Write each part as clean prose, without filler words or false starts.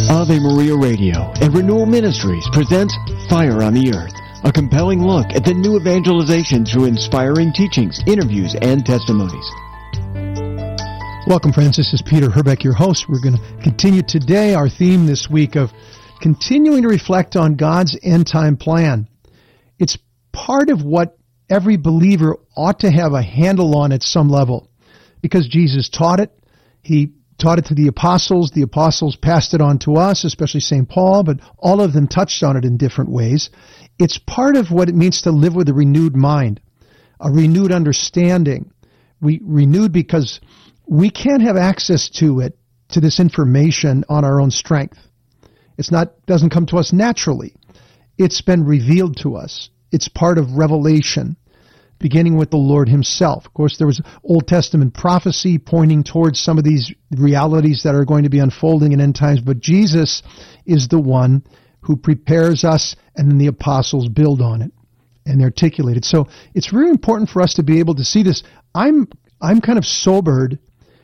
Ave Maria Radio and Renewal Ministries presents Fire on the Earth, a compelling look at the new evangelization through inspiring teachings, interviews, and testimonies. Welcome, friends. This is Peter Herbeck, your host. We're going to continue today our theme this week of continuing to reflect on God's end-time plan. It's part of what every believer ought to have a handle on at some level, because Jesus taught it. He taught it to the apostles. The apostles passed it on to us, especially St. Paul, but all of them touched on it in different ways. It's part of what it means to live with a renewed mind, a renewed understanding. We renewed because we can't have access to it, to this information on our own strength. Doesn't come to us naturally. It's been revealed to us. It's part of revelation, beginning with the Lord himself. Of course, there was Old Testament prophecy pointing towards some of these realities that are going to be unfolding in end times, but Jesus is the one who prepares us, and then the apostles build on it and articulate it. So it's really important for us to be able to see this. I'm kind of sobered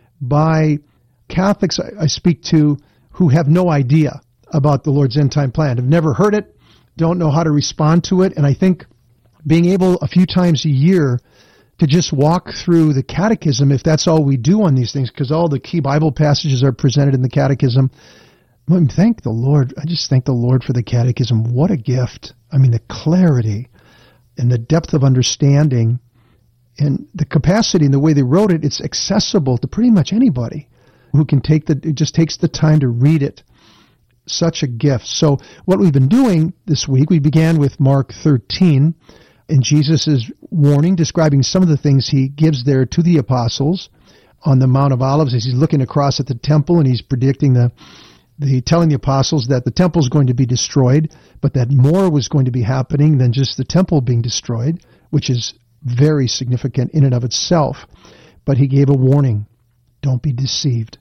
by Catholics I speak to who have no idea about the Lord's end-time plan, have never heard it, don't know how to respond to it, and I think being able a few times a year to just walk through the catechism, if that's all we do on these things, because all the key Bible passages are presented in the catechism. Thank the Lord. I just thank the Lord for the catechism. What a gift. I mean, the clarity and the depth of understanding and the capacity and the way they wrote it, it's accessible to pretty much anybody who can it just takes the time to read it. Such a gift. So what we've been doing this week, we began with Mark 13, and Jesus' warning, describing some of the things he gives there to the apostles on the Mount of Olives as he's looking across at the temple, and he's predicting telling the apostles that the temple is going to be destroyed, but that more was going to be happening than just the temple being destroyed, which is very significant in and of itself. But he gave a warning. Don't be deceived.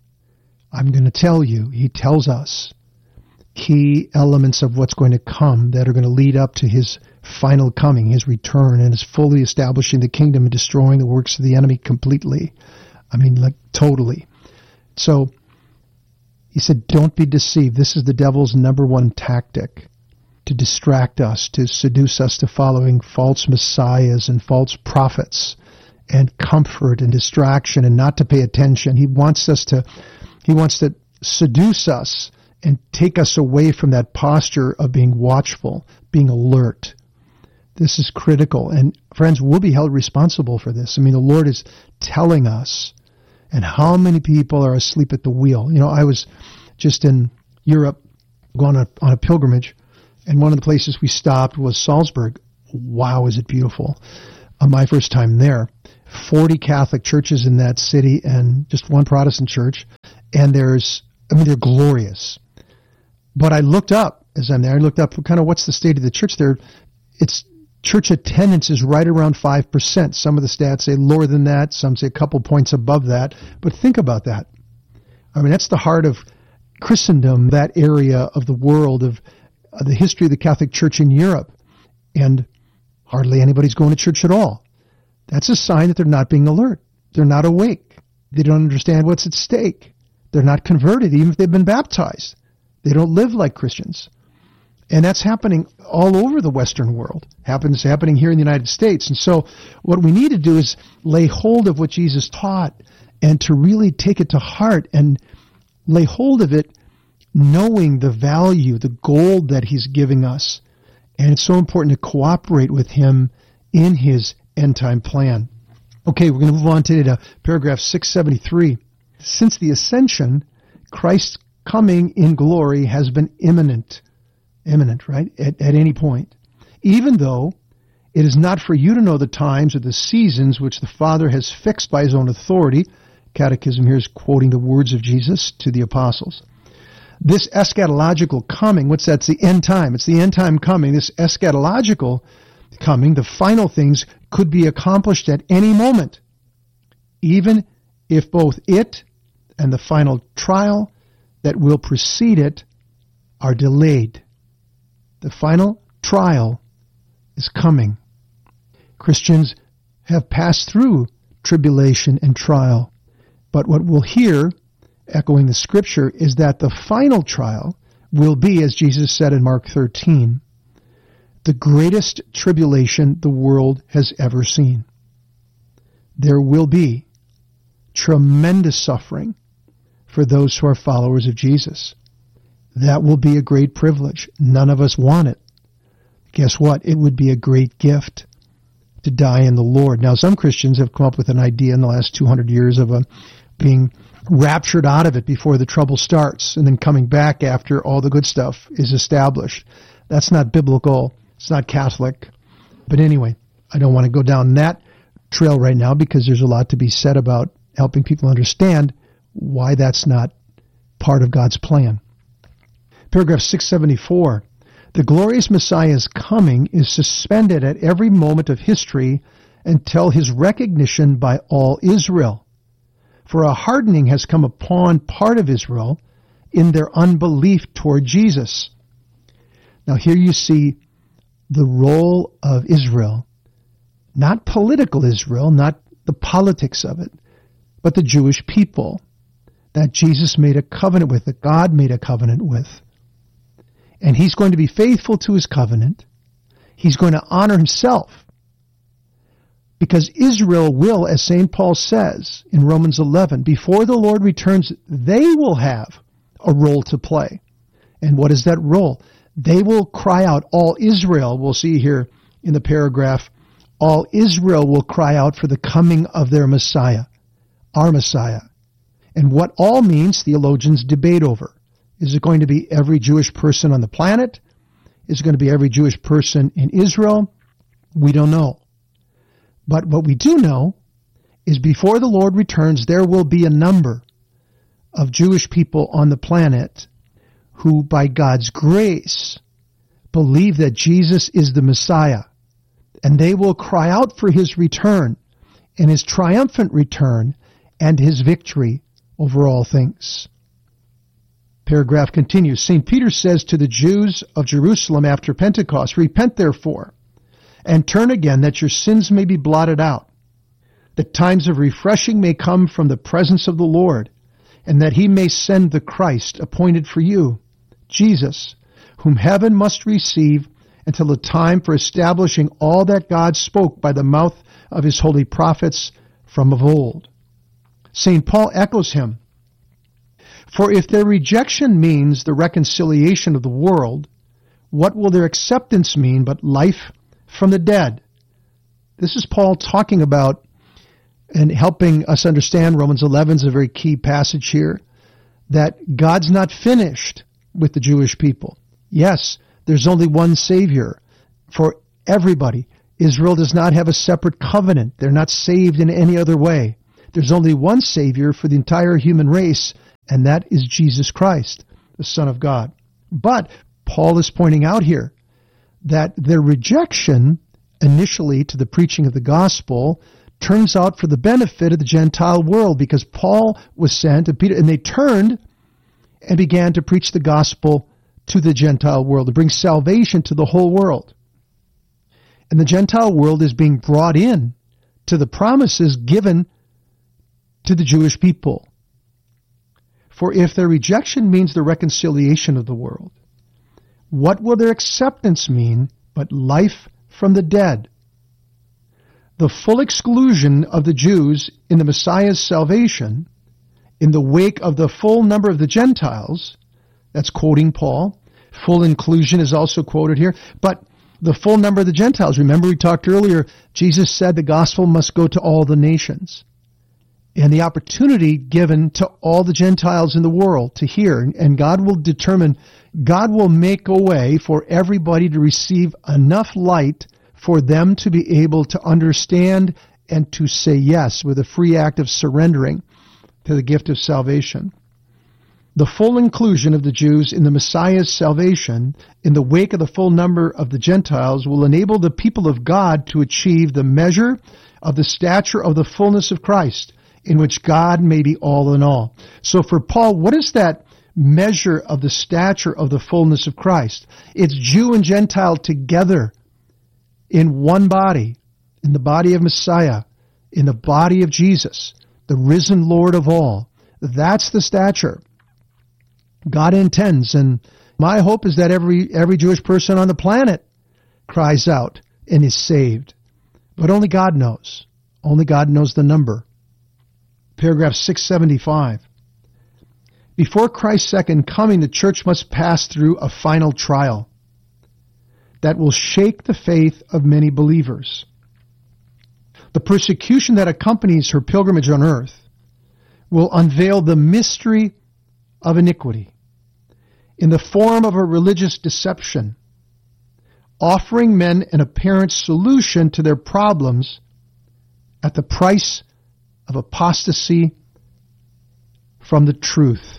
I'm going to tell you, he tells us, key elements of what's going to come that are going to lead up to his final coming, his return, and his fully establishing the kingdom and destroying the works of the enemy completely. I mean, like totally. So he said, don't be deceived. This is the devil's number one tactic, to distract us, to seduce us to following false messiahs and false prophets, and comfort and distraction, and not to pay attention. He wants to seduce us and take us away from that posture of being watchful, being alert. This is critical. And friends, we'll be held responsible for this. I mean, the Lord is telling us. And how many people are asleep at the wheel? You know, I was just in Europe going on a pilgrimage, and one of the places we stopped was Salzburg. Wow, is it beautiful. My first time there. 40 Catholic churches in that city and just one Protestant church. And they're glorious. But I looked up, as I'm there, kind of what's the state of the church there. It's church attendance is right around 5%. Some of the stats say lower than that. Some say a couple points above that. But think about that. I mean, that's the heart of Christendom, that area of the world, of the history of the Catholic Church in Europe. And hardly anybody's going to church at all. That's a sign that they're not being alert. They're not awake. They don't understand what's at stake. They're not converted, even if they've been baptized. They don't live like Christians. And that's happening all over the Western world. Happening here in the United States. And so what we need to do is lay hold of what Jesus taught and to really take it to heart and lay hold of it, knowing the value, the gold that he's giving us. And it's so important to cooperate with him in his end-time plan. Okay, we're going to move on today to paragraph 673. Since the ascension, Christ's coming in glory has been imminent, right, at any point. Even though it is not for you to know the times or the seasons which the Father has fixed by his own authority. Catechism here is quoting the words of Jesus to the apostles. This eschatological coming, what's that? It's the end time. It's the end time coming. This eschatological coming, the final things, could be accomplished at any moment, even if both it and the final trial that will precede it are delayed. The final trial is coming. Christians have passed through tribulation and trial, but what we'll hear echoing the scripture, is that the final trial will be, as Jesus said in Mark 13, the greatest tribulation the world has ever seen. There will be tremendous suffering for those who are followers of Jesus. That will be a great privilege. None of us want it. Guess what? It would be a great gift to die in the Lord. Now, some Christians have come up with an idea in the last 200 years of being raptured out of it before the trouble starts and then coming back after all the good stuff is established. That's not biblical. It's not Catholic. But anyway, I don't want to go down that trail right now because there's a lot to be said about helping people understand why that's not part of God's plan. Paragraph 674. The glorious Messiah's coming is suspended at every moment of history until his recognition by all Israel. For a hardening has come upon part of Israel in their unbelief toward Jesus. Now here you see the role of Israel, not political Israel, not the politics of it, but the Jewish people that Jesus made a covenant with, that God made a covenant with. And he's going to be faithful to his covenant. He's going to honor himself. Because Israel will, as St. Paul says in Romans 11, before the Lord returns, they will have a role to play. And what is that role? They will cry out, all Israel, we'll see here in the paragraph, all Israel will cry out for the coming of their Messiah, our Messiah. And what all means, theologians debate over. Is it going to be every Jewish person on the planet? Is it going to be every Jewish person in Israel? We don't know. But what we do know is before the Lord returns, there will be a number of Jewish people on the planet who, by God's grace, believe that Jesus is the Messiah. And they will cry out for his return and his triumphant return and his victory over all things. Paragraph continues. St. Peter says to the Jews of Jerusalem after Pentecost, repent therefore, and turn again that your sins may be blotted out, that times of refreshing may come from the presence of the Lord, and that he may send the Christ appointed for you, Jesus, whom heaven must receive until the time for establishing all that God spoke by the mouth of his holy prophets from of old. St. Paul echoes him. For if their rejection means the reconciliation of the world, what will their acceptance mean but life from the dead? This is Paul talking about and helping us understand. Romans 11 is a very key passage here, that God's not finished with the Jewish people. Yes, there's only one Savior for everybody. Israel does not have a separate covenant. They're not saved in any other way. There's only one Savior for the entire human race, and that is Jesus Christ, the Son of God. But Paul is pointing out here that their rejection initially to the preaching of the gospel turns out for the benefit of the Gentile world, because Paul was sent and Peter, and they turned and began to preach the gospel to the Gentile world, to bring salvation to the whole world. And the Gentile world is being brought in to the promises given to the Jewish people. For if their rejection means the reconciliation of the world, what will their acceptance mean but life from the dead? The full exclusion of the Jews in the Messiah's salvation, in the wake of the full number of the Gentiles, that's quoting Paul. Full inclusion is also quoted here. But the full number of the Gentiles, remember we talked earlier, Jesus said the gospel must go to all the nations. And the opportunity given to all the Gentiles in the world to hear. And God will determine, God will make a way for everybody to receive enough light for them to be able to understand and to say yes with a free act of surrendering to the gift of salvation. The full inclusion of the Jews in the Messiah's salvation in the wake of the full number of the Gentiles will enable the people of God to achieve the measure of the stature of the fullness of Christ, in which God may be all in all. So for Paul, what is that measure of the stature of the fullness of Christ? It's Jew and Gentile together in one body, in the body of Messiah, in the body of Jesus, the risen Lord of all, That's the stature God intends. And my hope is that every Jewish person on the planet cries out and is saved. But only God knows. Only God knows the number. Paragraph 675. Before Christ's second coming, the church must pass through a final trial that will shake the faith of many believers. The persecution that accompanies her pilgrimage on earth will unveil the mystery of iniquity in the form of a religious deception, offering men an apparent solution to their problems at the price of apostasy from the truth.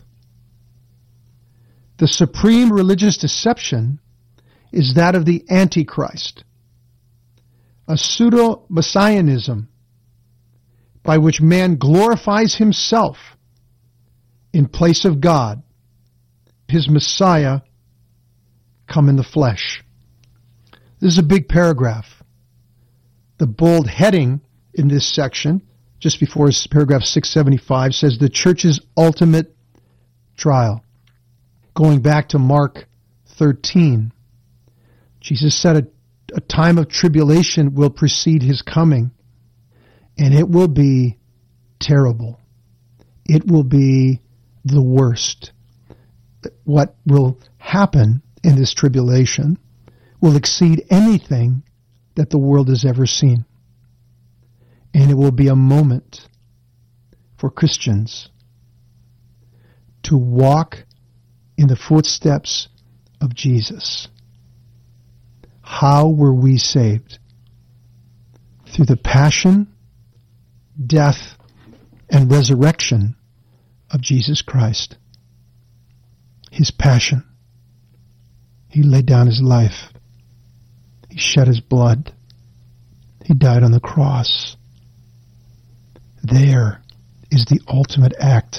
The supreme religious deception is that of the Antichrist, a pseudo-messianism by which man glorifies himself in place of God, his Messiah come in the flesh. This is a big paragraph. The bold heading in this section, just before paragraph 675, says the church's ultimate trial. Going back to Mark 13, Jesus said a time of tribulation will precede his coming, and it will be terrible. It will be the worst. What will happen in this tribulation will exceed anything that the world has ever seen. And it will be a moment for Christians to walk in the footsteps of Jesus. How were we saved? Through the passion, death, and resurrection of Jesus Christ. His passion. He laid down his life. He shed his blood. He died on the cross. There is the ultimate act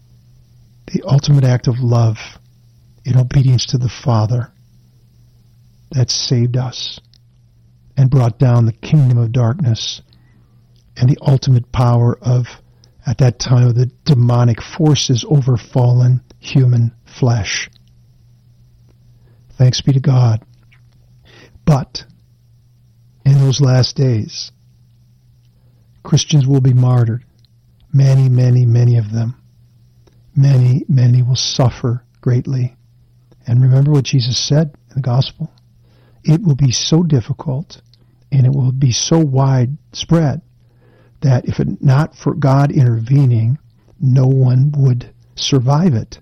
of love in obedience to the Father that saved us and brought down the kingdom of darkness and the ultimate power of, at that time, of the demonic forces over fallen human flesh. Thanks be to God. But in those last days, Christians will be martyred. Many, many, many of them. Many, many will suffer greatly. And remember what Jesus said in the gospel. It will be so difficult and it will be so widespread that if it not for God intervening, no one would survive it.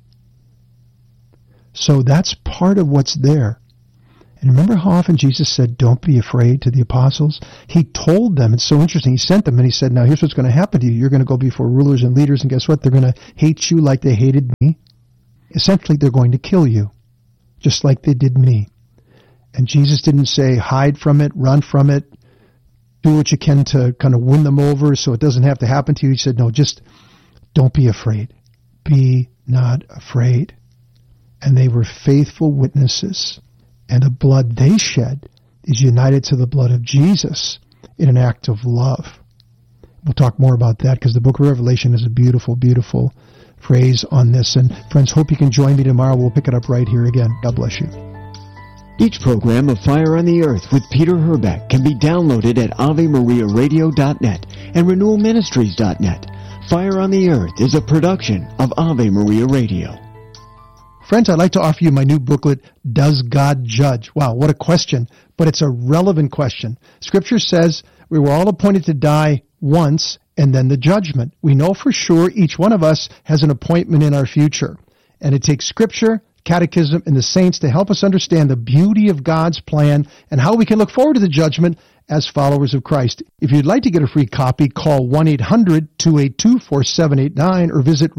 So that's part of what's there. And remember how often Jesus said, don't be afraid to the apostles? He told them, it's so interesting, he sent them and he said, now here's what's going to happen to you. You're going to go before rulers and leaders, and guess what? They're going to hate you like they hated me. Essentially, they're going to kill you, just like they did me. And Jesus didn't say, hide from it, run from it, do what you can to kind of win them over so it doesn't have to happen to you. He said, no, just don't be afraid. Be not afraid. And they were faithful witnesses. And the blood they shed is united to the blood of Jesus in an act of love. We'll talk more about that because the book of Revelation is a beautiful, beautiful phrase on this. And friends, hope you can join me tomorrow. We'll pick it up right here again. God bless you. Each program of Fire on the Earth with Peter Herbeck can be downloaded at AveMariaRadio.net and RenewalMinistries.net. Fire on the Earth is a production of Ave Maria Radio. Friends, I'd like to offer you my new booklet, Does God Judge? Wow, what a question, but it's a relevant question. Scripture says we were all appointed to die once and then the judgment. We know for sure each one of us has an appointment in our future. And it takes Scripture, Catechism, and the saints to help us understand the beauty of God's plan and how we can look forward to the judgment as followers of Christ. If you'd like to get a free copy, call 1-800-282-4789 or visit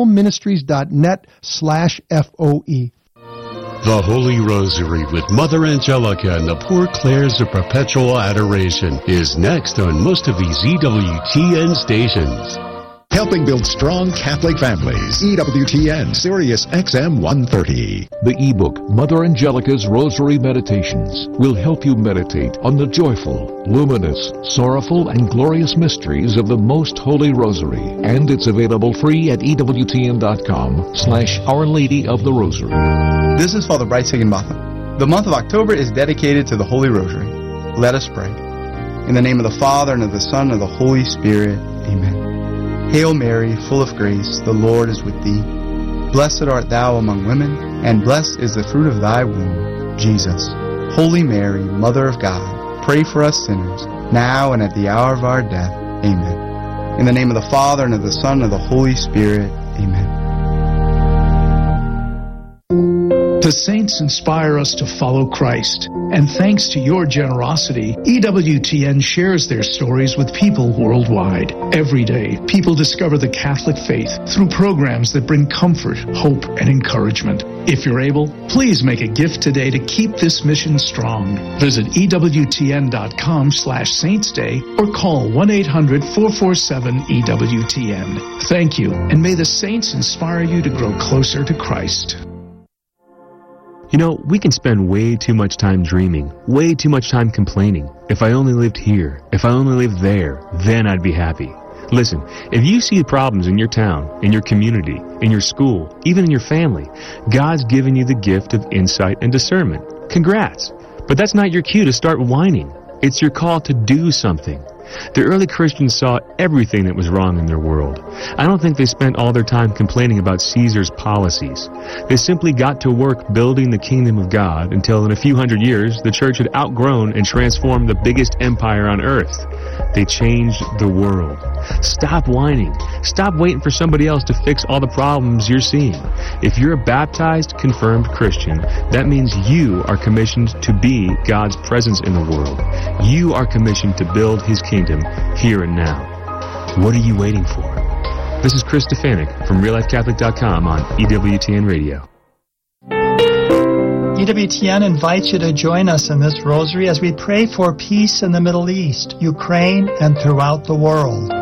renewalministries.net/FOE. The Holy Rosary with Mother Angelica and the Poor Clares of Perpetual Adoration is next on most of these EWTN stations. Helping build strong Catholic families. EWTN, Sirius XM 130. The ebook, Mother Angelica's Rosary Meditations, will help you meditate on the joyful, luminous, sorrowful, and glorious mysteries of the Most Holy Rosary. And it's available free at EWTN.com/Our Lady of the Rosary. This is Father Bryce Higginbotham. The month of October is dedicated to the Holy Rosary. Let us pray. In the name of the Father, and of the Son, and of the Holy Spirit. Amen. Hail Mary, full of grace, the Lord is with thee. Blessed art thou among women, and blessed is the fruit of thy womb, Jesus. Holy Mary, Mother of God, pray for us sinners, now and at the hour of our death. Amen. In the name of the Father, and of the Son, and of the Holy Spirit. Amen. The saints inspire us to follow Christ, and thanks to your generosity, EWTN shares their stories with people worldwide. Every day, people discover the Catholic faith through programs that bring comfort, hope, and encouragement. If you're able, please make a gift today to keep this mission strong. Visit EWTN.com/Saints Day or call 1-800-447-EWTN. Thank you, and may the saints inspire you to grow closer to Christ. You know, we can spend way too much time dreaming, way too much time complaining. If I only lived here, if I only lived there, then I'd be happy. Listen, if you see problems in your town, in your community, in your school, even in your family, God's given you the gift of insight and discernment. Congrats! But that's not your cue to start whining. It's your call to do something. The early Christians saw everything that was wrong in their world. I don't think they spent all their time complaining about Caesar's policies. They simply got to work building the kingdom of God until in a few hundred years the church had outgrown and transformed the biggest empire on earth. They changed the world. Stop whining. Stop waiting for somebody else to fix all the problems you're seeing. If you're a baptized, confirmed Christian, that means you are commissioned to be God's presence in the world. You are commissioned to build His kingdom here and now. What are you waiting for? This is Chris Stefanik from RealLifeCatholic.com on EWTN Radio. EWTN invites you to join us in this rosary as we pray for peace in the Middle East, Ukraine, and throughout the world.